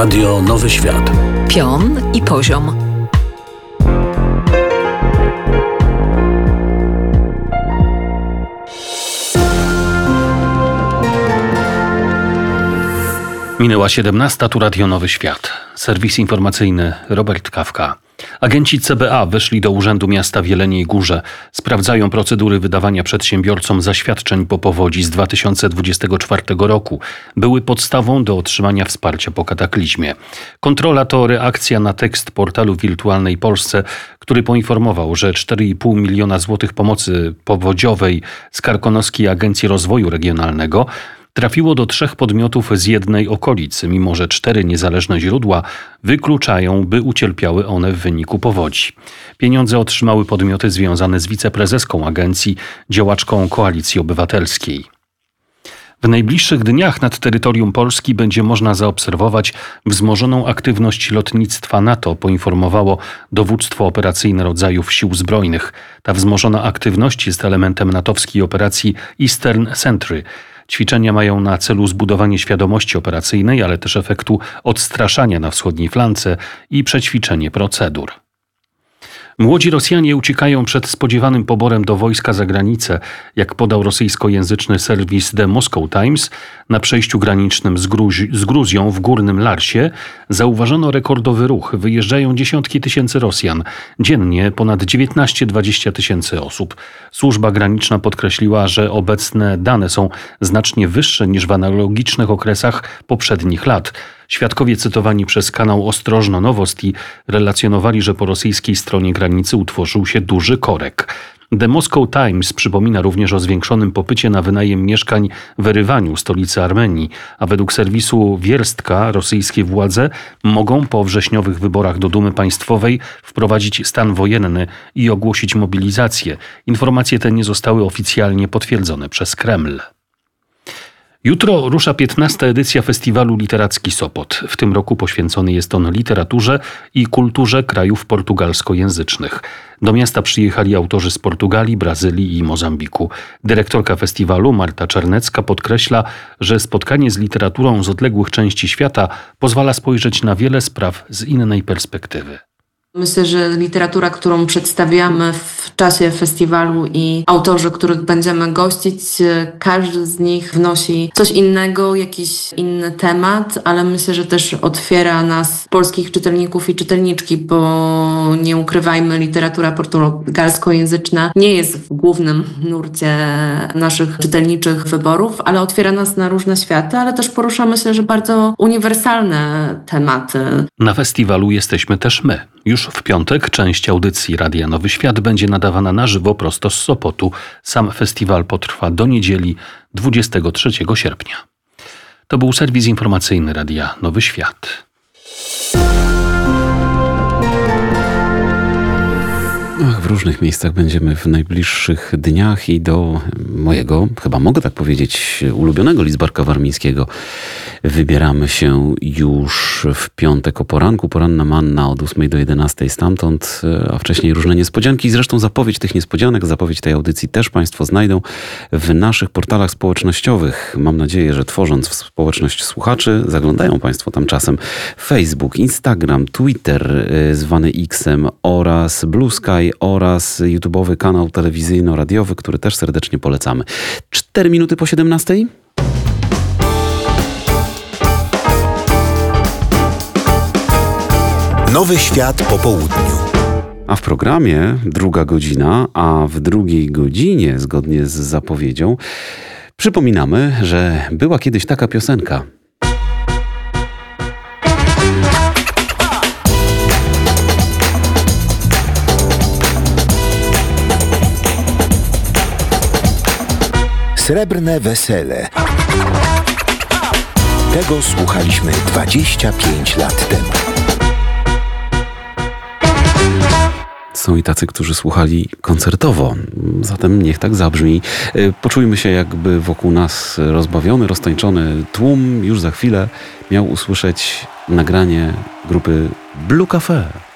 Radio Nowy Świat. Pion i poziom. Minęła 17, tu Radio Nowy Świat. Serwis informacyjny Robert Kawka. Agenci CBA weszli do Urzędu Miasta w Jeleniej Górze. Sprawdzają procedury wydawania przedsiębiorcom zaświadczeń po powodzi z 2024 roku. Były podstawą do otrzymania wsparcia po kataklizmie. Kontrola to reakcja na tekst portalu Wirtualnej Polsce, który poinformował, że 4,5 miliona złotych pomocy powodziowej z Karkonoskiej Agencji Rozwoju Regionalnego trafiło do 3 podmiotów z jednej okolicy, mimo że 4 niezależne źródła wykluczają, by ucierpiały one w wyniku powodzi. Pieniądze otrzymały podmioty związane z wiceprezeską agencji, działaczką Koalicji Obywatelskiej. W najbliższych dniach nad terytorium Polski będzie można zaobserwować wzmożoną aktywność lotnictwa NATO, poinformowało Dowództwo Operacyjne Rodzajów Sił Zbrojnych. Ta wzmożona aktywność jest elementem natowskiej operacji Eastern Sentry. Ćwiczenia mają na celu zbudowanie świadomości operacyjnej, ale też efektu odstraszania na wschodniej flance i przećwiczenie procedur. Młodzi Rosjanie uciekają przed spodziewanym poborem do wojska za granicę. Jak podał rosyjskojęzyczny serwis The Moscow Times, na przejściu granicznym z Gruzją w Górnym Larsie zauważono rekordowy ruch. Wyjeżdżają dziesiątki tysięcy Rosjan. Dziennie ponad 19-20 tysięcy osób. Służba graniczna podkreśliła, że obecne dane są znacznie wyższe niż w analogicznych okresach poprzednich lat. Świadkowie cytowani przez kanał Ostrożno Nowosti relacjonowali, że po rosyjskiej stronie granicy utworzył się duży korek. The Moscow Times przypomina również o zwiększonym popycie na wynajem mieszkań w Erywaniu, stolicy Armenii, a według serwisu Wierstka rosyjskie władze mogą po wrześniowych wyborach do Dumy Państwowej wprowadzić stan wojenny i ogłosić mobilizację. Informacje te nie zostały oficjalnie potwierdzone przez Kreml. Jutro rusza 15. edycja Festiwalu Literacki Sopot. W tym roku poświęcony jest on literaturze i kulturze krajów portugalskojęzycznych. Do miasta przyjechali autorzy z Portugalii, Brazylii i Mozambiku. Dyrektorka festiwalu Marta Czernecka podkreśla, że spotkanie z literaturą z odległych części świata pozwala spojrzeć na wiele spraw z innej perspektywy. Myślę, że literatura, którą przedstawiamy w czasie festiwalu i autorzy, których będziemy gościć, każdy z nich wnosi coś innego, jakiś inny temat, ale myślę, że też otwiera nas, polskich czytelników i czytelniczki, bo nie ukrywajmy, literatura portugalskojęzyczna nie jest w głównym nurcie naszych czytelniczych wyborów, ale otwiera nas na różne światy, ale też porusza, myślę, że bardzo uniwersalne tematy. Na festiwalu jesteśmy też my. Już w piątek część audycji Radia Nowy Świat będzie nadawana na żywo prosto z Sopotu. Sam festiwal potrwa do niedzieli 23 sierpnia. To był serwis informacyjny Radia Nowy Świat. W różnych miejscach będziemy w najbliższych dniach i do mojego, chyba mogę tak powiedzieć, ulubionego Lidzbarka Warmińskiego wybieramy się już w piątek o poranku. Poranna manna od 8 do 11 stamtąd, a wcześniej różne niespodzianki. Zresztą zapowiedź tych niespodzianek, zapowiedź tej audycji też Państwo znajdą w naszych portalach społecznościowych. Mam nadzieję, że tworząc społeczność słuchaczy, zaglądają Państwo tam czasem Facebook, Instagram, Twitter zwany X-em oraz Blue Sky oraz YouTube'owy kanał telewizyjno-radiowy, który też serdecznie polecamy. 4 minuty po 17. Nowy Świat po południu. A w programie druga godzina, a w drugiej godzinie, zgodnie z zapowiedzią, przypominamy, że była kiedyś taka piosenka. Srebrne wesele. Tego słuchaliśmy 25 lat temu. Są i tacy, którzy słuchali koncertowo. Zatem niech tak zabrzmi. Poczujmy się, jakby wokół nas rozbawiony, roztańczony tłum już za chwilę miał usłyszeć nagranie grupy Blue Cafe.